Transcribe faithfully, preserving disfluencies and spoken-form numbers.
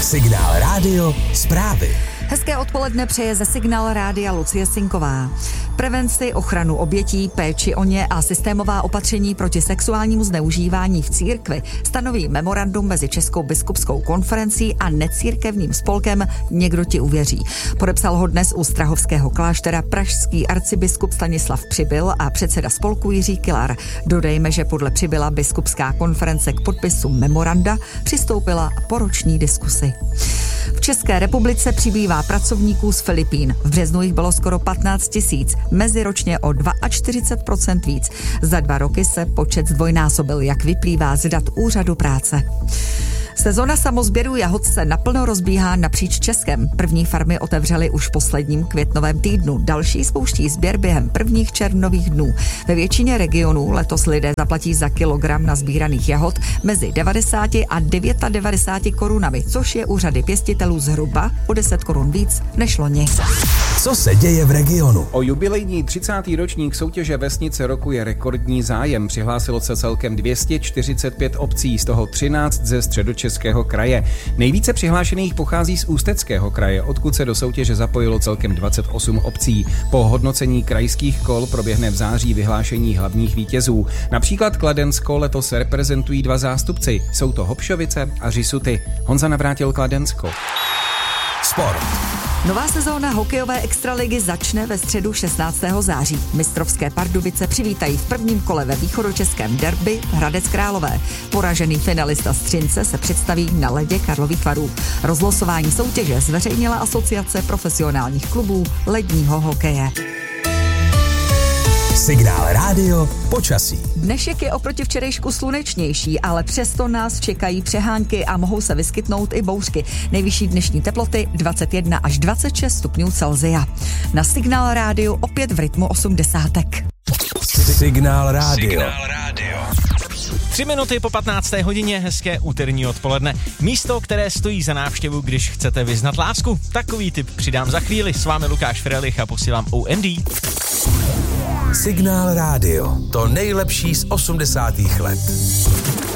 Signál Rádio zprávy. Hezké odpoledne přeje ze Signál Rádia Lucie Sinková. Prevenci, ochranu obětí, péči o ně a systémová opatření proti sexuálnímu zneužívání v církvi stanoví memorandum mezi Českou biskupskou konferencí a necírkevním spolkem Někdo ti uvěří. Podepsal ho dnes u Strahovského kláštera pražský arcibiskup Stanislav Přibyl a předseda spolku Jiří Kilar. Dodejme, že podle Přibyla biskupská konference k podpisu memoranda přistoupila po roční diskusi. V České republice přibývá pracovníků z Filipín. V březnu jich bylo skoro patnáct tisíc, meziročně o čtyřicet dva procent víc. Za dva roky se počet zdvojnásobil, jak vyplývá z dat Úřadu práce. Sezona samozběru jahod se naplno rozbíhá napříč Českem. První farmy otevřely už v posledním květnovém týdnu. Další spouští sběr během prvních červnových dnů. Ve většině regionů letos lidé zaplatí za kilogram nazbíraných jahod mezi devadesát a devadesát devět korunami, což je u řady pěstitelů zhruba o deset korun víc než loni. Co se děje v regionu? O jubilejní třicátý ročník soutěže Vesnice roku je rekordní zájem. Přihlásilo se celkem dvě stě čtyřicet pět obcí, z toho třináct ze Středočeského kraje. Nejvíce přihlášených pochází z Ústeckého kraje, odkud se do soutěže zapojilo celkem dvacet osm obcí. Po hodnocení krajských kol proběhne v září vyhlášení hlavních vítězů. Například Kladensko letos reprezentují dva zástupci. Jsou to Hopšovice a Řisuty. Honza Navrátil, Kladensko. Sport. Nová sezóna hokejové extraligy začne ve středu šestnáctého září. Mistrovské Pardubice přivítají v prvním kole ve východočeském derby Hradec Králové. Poražený finalista Střince se představí na ledě Karlových Varů. Rozlosování soutěže zveřejnila Asociace profesionálních klubů ledního hokeje. Signál Rádio počasí. Dnešek je oproti včerejšku slunečnější, ale přesto nás čekají přehánky a mohou se vyskytnout i bouřky. Nejvyšší dnešní teploty dvacet jedna až dvacet šest stupňů Celsia. Na Signál Rádiu opět v rytmu osmdesátek. Signál Rádio. Signál Rádio. Tři minuty po patnácté hodině, hezké úterní odpoledne. Místo, které stojí za návštěvu, když chcete vyznat lásku. Takový tip přidám za chvíli. S vámi Lukáš Frelich a posílám O M D. Signál Rádio. To nejlepší z osmdesátých let.